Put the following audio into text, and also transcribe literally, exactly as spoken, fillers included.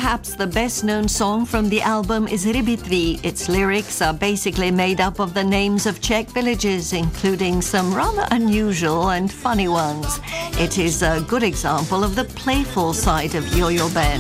Perhaps the best-known song from the album is Rybitry. Its lyrics are basically made up of the names of Czech villages, including some rather unusual and funny ones. It is a good example of the playful side of Yo-Yo Band.